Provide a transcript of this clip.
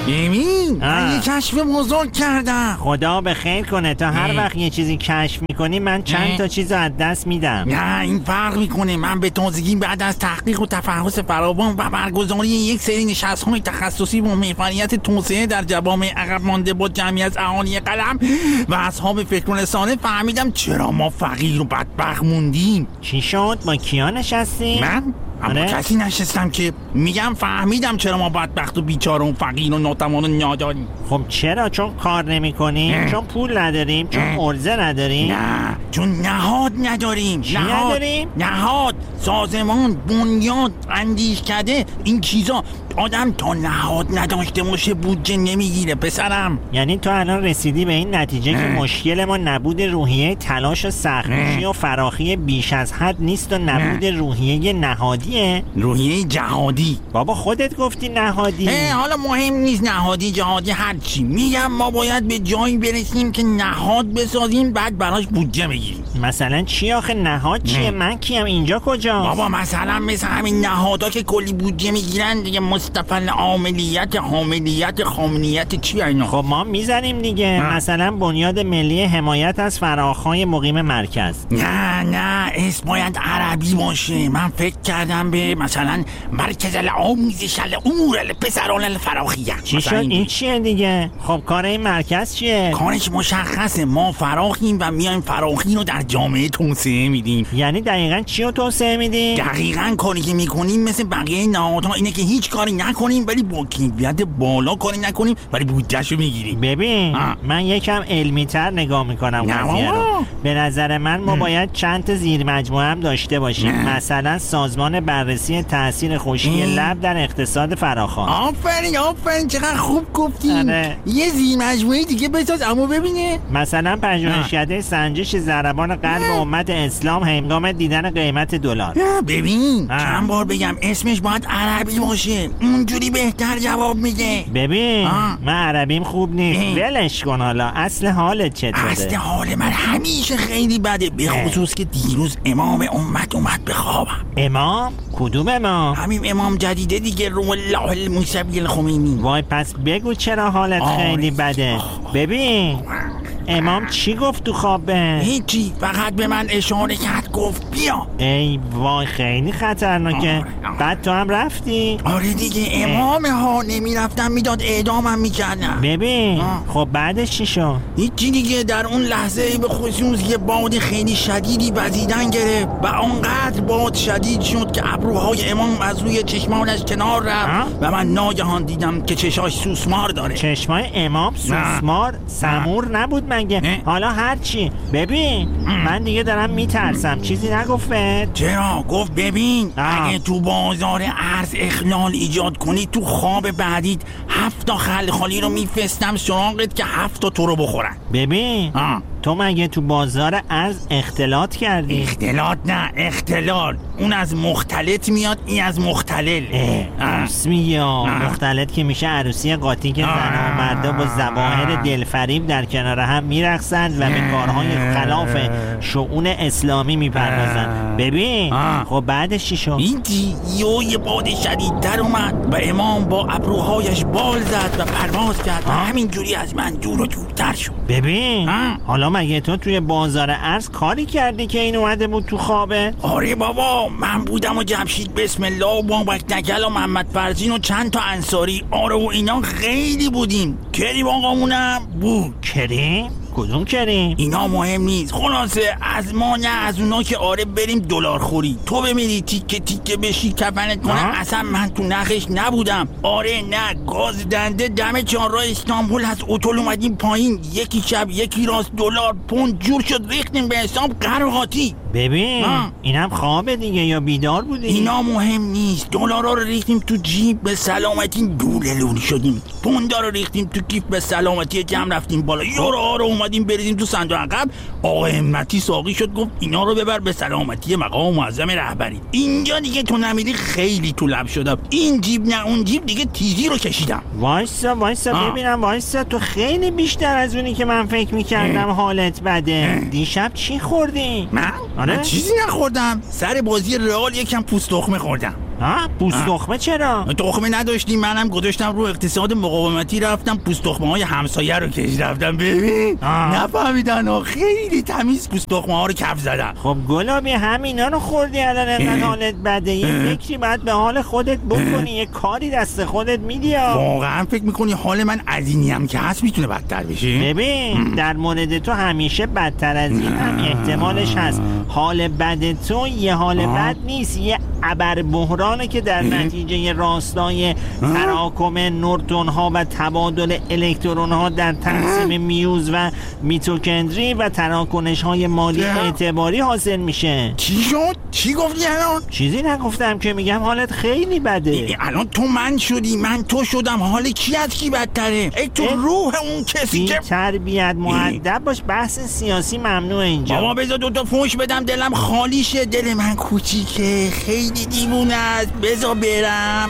ببین من یه کشف بزرگ کردم. خدا به خیر کنه. تا هر وقت یه چیزی کشف میکنی من چند تا چیز از دست میدم. نه این فرق میکنه. من به تازگی بعد از تحقیق و تفحص فراوان و برگزاری یک سری نشست‌های تخصصی با محوریت توسعه در جوامع عقب مانده با جمعی از اهالی قلم و اصحاب فکر و رسانه فهمیدم چرا ما فقیر و بدبخت موندیم. چی شد؟ با کیا نشستی؟ من؟ اما کسی نشستم که میگم فهمیدم چرا ما بدبخت و بیچاره و فقیر و ناتوان و ناداریم. خب چرا؟ چون کار نمی کنیم؟ چون پول نداریم؟ چون ارزه نداریم؟ نه چون نهاد نداریم. چی نداریم؟ نهاد، سازمان، بنیاد، اندیشکده، این چیزا. آدم تا نهاد نداشته باشه بودجه نمیگیره پسرم. یعنی تو الان رسیدی به این نتیجه که مشکل ما نبود روحیه تلاش و سخت‌کوشی و فراخی بیش از حد نیست و نبود روحیه نهادیه؟ روحیه جهادی. بابا خودت گفتی نهادی. حالا مهم نیست نهادی جهادی هرچی. میگم ما باید به جایی برسیم که نهاد بسازیم بعد براش بودجه بگیریم. مثلا چی آخه؟ نهاد چیه؟ من کیم؟ اینجا کجا؟ بابا مثلا مثل همین نهادها که کلی بودجه میگیرن دیگه، مستقل عاملیت، حاملیت، خامنیت، چی اینا؟ خب ما میزنیم دیگه. مثلا بنیاد ملی حمایت از فراخوان مقیم مرکز. نه اسم باید عربی باشه. من فکر کردم به مثلا مرکز الآموزش الامور الپسران الفراخیه. چی شد؟ این چیه دیگه؟ خب کار این مرکز چیه؟ کارش مشخصه. ما فراخیم و میایم فراخی رو در جامعه توسعه میدیم. یعنی دقیقاً چی رو توسعه میدیم؟ دقیقاً کاری که میکنیم مثل بقیه نهادها اینه که هیچ کاری نکنیم ولی با کیفیت بالا کاری نکنیم ولی بودجه‌شو میگیریم. ببین من یکم علمی‌تر نگاه میکنم قضیه رو. به نظر من ما باید چند تا زیر مجموعه هم داشته باشیم. مثلا سازمان بررسی تاثیر خشکی لب در اقتصاد فراخوان. آفرین چقدر خوب گفتین. یه زیر مجموعه دیگه بساز اما ببینه. مثلا پژوهشکده سنجش ضربان قلب امت اسلام هنگام دیدن قیمت دلار. ببین چند بار بگم اسمش باید عربی باشه، اونجوری بهتر جواب میده. ببین من عربیم خوب نیست. ولش کن. حالا اصل حالت چطوره؟ اصل حال من همیشه خیلی بده، به خصوص که دیروز امام امت اومد به خوابم. امام؟ کدوم امام؟ همین امام جدیده دیگه، روح الله المصطفی الخمینی. وای پس بگو چرا حالت خیلی بده. ببین امام چی گفت تو خوابه؟ هیچی، فقط به من اشاره کرد گفت بیا. ای وای خیلی خطرناکه. بعد تو هم رفتی؟ آره دیگه امام ها، نمیرفتم میداد اعدامم میکردم. ببین خب بعدش چی شد؟ هیچی دیگه، در اون لحظه به خصوص یه باد خیلی شدیدی وزیدن گرفت و آنقدر باد شدید شد که ابروهای امام از روی چشمانش کنار رفت و من ناگهان دیدم که چشاش سوسمار داره. چشمای امام سوسمار؟ سمور نبود مگه؟ حالا هرچی. ببین من دیگه دارم میترسم. چیزی نگفت؟ چرا؟ گفت ببین اگه تو بازار ارز اخلال ایجاد کنی تو خواب بعدیت 7 تا خلخالی رو میفرستم سراغت که 7 تا تو رو بخورن. ببین تو مگه تو بازار ارز اختلاط کردی؟ اختلاط نه، اختلال. اون از مختلط میاد، این از مختلل. اسمی مختلط که میشه عروسی قاطی که زنها و مردا با ظواهر دلفریب در کنار هم میرقصند و به کارهای خلاف شؤون اسلامی میپردازند. ببین خب بعدش چی شد؟ اینجی یه باد شدیدتر اومد و امام با ابروهایش بال زد و پرواز کرد و همینجوری از من دور و دورتر شد. ببین حالا مگه تو توی بازار ارز کاری کردی که این اومده بود تو خوابه؟ آره بابا، من بودم و جمشید بسم الله و بابک نکل و محمد فرزین و چند تا انصاری آره و اینا خیلی بودیم. کریم آقامونم بود. کریم؟ کدوم کریم؟ اینا مهم نیست. خلاصه از ما نه از اونا که آره بریم دلار خوری، تو بمیری تیکه تیکه بشی کفنت کنم. اصلا من تو نخش نبودم. آره نه، گاز دنده دم چهارراه استانبول از اتول اومدیم پایین، یکی چپ یکی راست، دلار پوند جور شد ریختیم به حساب قرقاتی. ببین اینم خوابه دیگه یا بیدار بودی؟ اینا مهم نیست. دلارا رو ریختیم تو جیب به سلامتی دوله لولی شدیم، پوندا رو ریختیم تو کیف به سلامتی جمع رفتیم بالا، یورو رو اومدیم بریزیم تو صندوق عقب. آقا همتی ساقی شد گفت اینا رو ببر به سلامتی مقام معظم رهبری. اینجا دیگه تو نمیری خیلی تو لب شدم. این جیب نه اون جیب دیگه تیزی رو کشیدم. وایسا ببینم. وایسا تو خیلی بیشتر از اونی که من فکر میکردم حالت بده. دیشب چی خوردی؟ من چیزی نخوردم. سر بازی رئال یکم پوست تخمه خوردم. پوست تخمه چرا؟ تخمه نداشتیم، منم گذاشتم رو اقتصاد مقاومتی، رفتم پوست تخمه های همسایه رو کش رفتم. ببین نفهمیدن، خیلی تمیز پوست تخمه ها رو کف زدم. خب گلابی همینا رو خوردی الان انقدر حالت بده، یه فکری باید به حال خودت بکنی، یه کاری دست خودت میدی. واقعا فکر میکنی حال من از اینی هم که هست میتونه بدتر بشه؟ ببین در مورد تو همیشه بدتر از این هم احتمالش هست. حال بد تو یه حال بد نیست، یه ابر بحرانه که در نتیجه راستای تراکم نورتون ها و تبادل الکترون ها در تقسیم میوز و میتوکندری و تراکنش های مالی اعتباری حاصل میشه. چی شد؟ چی گفتی الان؟ چیزی نگفتم که، میگم حالت خیلی بده. الان تو من شدی، من تو شدم، حال کی از کی بدتره؟ ای تو روح اون کسی که تربیت مؤدب باش، بحث سیاسی ممنوع اینجا. بابا بذار دوتا فوش بدم، دلم خالی شه، دل من کوچیکه، خیلی دیوونه است، بذار برم.